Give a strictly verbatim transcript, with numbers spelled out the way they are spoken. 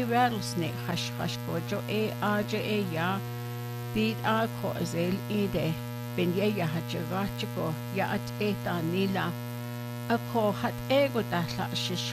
rattlesnake hush hush ko jo e a jo e ya bid a ko azel ide ben ye ya hajaga chiko ya at e ta nila a ko hat ego dahla shish